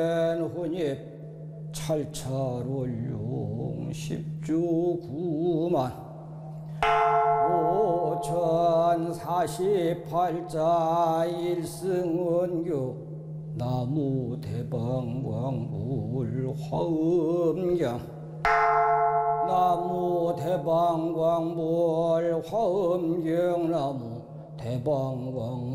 혼입 찰찰올용 십주구만 5048자 일승원교 나무대방광물 화엄경 나무대방광물 화엄경 나무대방광